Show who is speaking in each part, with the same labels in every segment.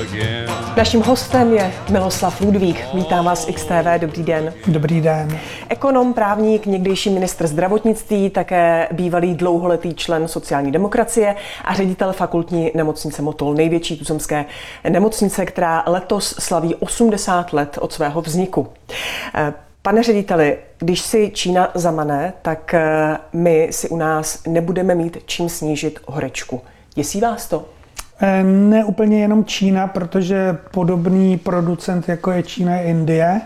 Speaker 1: again.
Speaker 2: Naším hostem je Miloslav Ludvík. Vítám vás XTV, dobrý den.
Speaker 3: Dobrý den.
Speaker 2: Ekonom, právník, někdejší ministr zdravotnictví, také bývalý dlouholetý člen sociální demokracie a ředitel fakultní nemocnice Motol, největší tuzemské nemocnice, která letos slaví 80 let od svého vzniku. Pane řediteli, když si Čína zamane, tak my si u nás nebudeme mít čím snížit horečku. Děsí vás to?
Speaker 3: Ne úplně jenom Čína, protože podobný producent, jako je Čína, je Indie.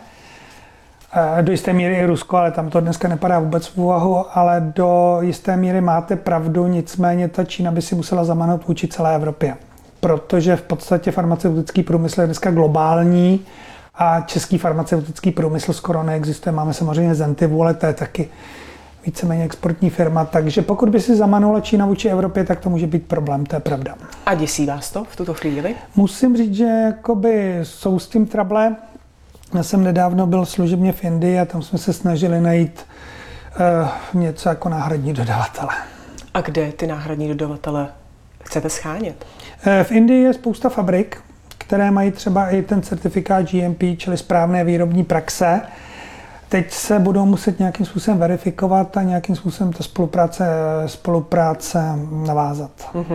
Speaker 3: Do jisté míry i Rusko, ale tam to dneska nepadá vůbec v úvahu, ale do jisté míry máte pravdu, nicméně ta Čína by si musela zamanout vůči celé Evropě. Protože v podstatě farmaceutický průmysl je dneska globální a český farmaceutický průmysl skoro neexistuje. Máme samozřejmě Zentivu, ale to je taky víceméně exportní firma, takže pokud by si zamanula Čína vůči Evropě, tak to může být problém, to je pravda.
Speaker 2: A děsí vás to v tuto chvíli?
Speaker 3: Musím říct, že jakoby jsou s tím trable. Já jsem nedávno byl služebně v Indii a tam jsme se snažili najít něco jako náhradní dodavatele.
Speaker 2: A kde ty náhradní dodavatele chcete schánět?
Speaker 3: V Indii je spousta fabrik, které mají třeba i ten certifikát GMP, čili správné výrobní praxe. Teď se budou muset nějakým způsobem verifikovat a nějakým způsobem ta spolupráce navázat.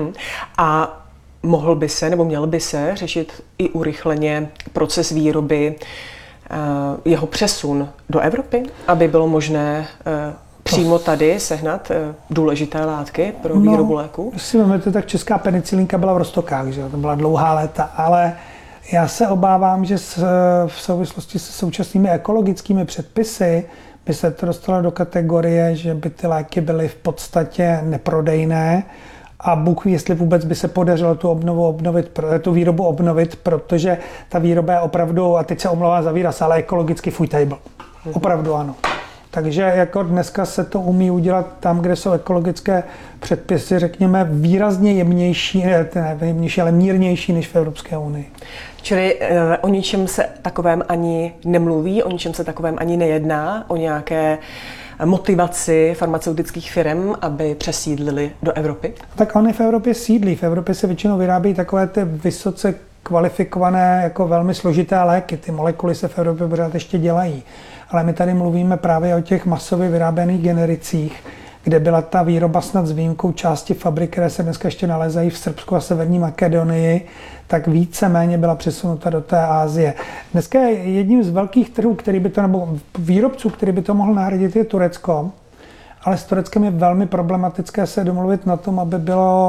Speaker 2: A mohl by se, nebo měl by se řešit i urychleně proces výroby, jeho přesun do Evropy, aby bylo možné přímo tady sehnat důležité látky pro výrobu léku?
Speaker 3: Si vezmete, tak česká penicilínka byla v Roztokách, že? To byla dlouhá léta, ale já se obávám, že v souvislosti se současnými ekologickými předpisy by se to dostalo do kategorie, že by ty léky byly v podstatě neprodejné a Bůh ví, jestli vůbec by se podařilo tu výrobu obnovit, protože ta výroba je opravdu, a teď se omlouvám za výraz, ale ekologicky fuj-table. Opravdu ano. Takže jako dneska se to umí udělat tam, kde jsou ekologické předpisy, řekněme, výrazně jemnější, ale mírnější než v Evropské unii.
Speaker 2: Čili o ničem se takovém ani nemluví, o ničem se takovém ani nejedná, o nějaké motivaci farmaceutických firm, aby přesídlili do Evropy?
Speaker 3: Tak oni v Evropě sídlí. V Evropě se většinou vyrábí takové ty vysoce kvalifikované, jako velmi složité léky. Ty molekuly se v Evropě pořád ještě dělají. Ale my tady mluvíme právě o těch masově vyráběných genericích, kde byla ta výroba snad s výjimkou části fabrik, které se dneska ještě nalézají v Srbsku a Severní Makedonii, tak víceméně byla přesunuta do té Asie. Dneska je jedním z velkých trhů, nebo výrobců, který by to mohl nahradit, je Turecko. Ale s Tureckem je velmi problematické se domluvit na tom, aby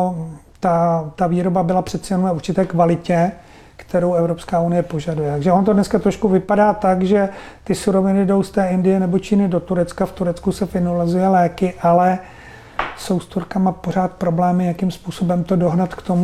Speaker 3: ta výroba byla přeci jenom na určité kvalitě, kterou Evropská unie požaduje. Takže on to dneska trošku vypadá tak, že ty suroviny jdou z té Indie nebo Číny do Turecka. V Turecku se finalizuje léky, ale jsou s Turkama pořád problémy, jakým způsobem to dohnat k tomu,